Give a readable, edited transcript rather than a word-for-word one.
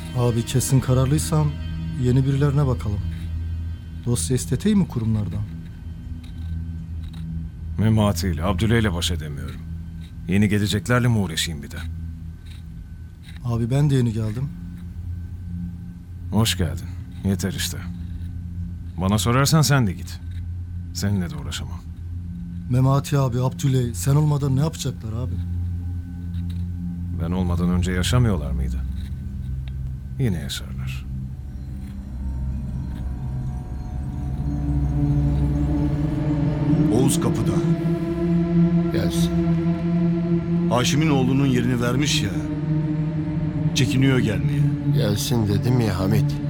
Abi kesin kararlıysam yeni birilerine bakalım. Dosya isteteyim mi kurumlardan? Memati ile Abdüle ile baş edemiyorum. Yeni geleceklerle mi uğraşayım bir de? Abi ben de yeni geldim. Hoş geldin. Yeter işte. Bana sorarsan sen de git. Seninle de uğraşamam. Memati abi, Abdüley sen olmadan ne yapacaklar abi? Ben olmadan önce yaşamıyorlar mıydı? Yine yaşarlar. Oğuz kapıda. Gelsin. Haşim'in oğlunun yerini vermiş ya. Çekiniyor gelmeye. Gelsin dedim ya Hamit.